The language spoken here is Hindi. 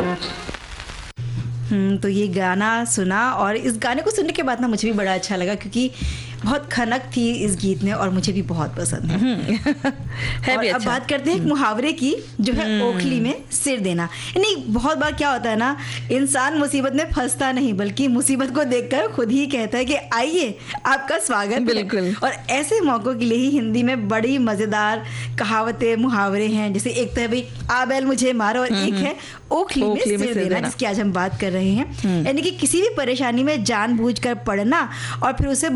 तो ये गाना सुना और इस गाने को सुनने के बाद ना मुझे भी बड़ा अच्छा लगा, क्योंकि बहुत खनक थी इस गीत में और मुझे भी बहुत पसंद है। है और भी अब अच्छा। बात करते हैं एक मुहावरे की, जो है ओखली में सिर देना। यानी बहुत बार क्या होता है ना, इंसान मुसीबत में फंसता नहीं बल्कि मुसीबत को देखकर खुद ही कहता है कि आइए आपका स्वागत बिल्कुल। है। और ऐसे मौकों के लिए ही हिंदी में बड़ी मजेदार कहावतें मुहावरे हैं। जैसे एक तो है भाई आ बैल मुझे मारो, और एक है ओखली में सिर देना, जिसकी आज हम बात कर रहे हैं। यानी कि किसी भी परेशानी में जानबूझकर पड़ना और फिर उसे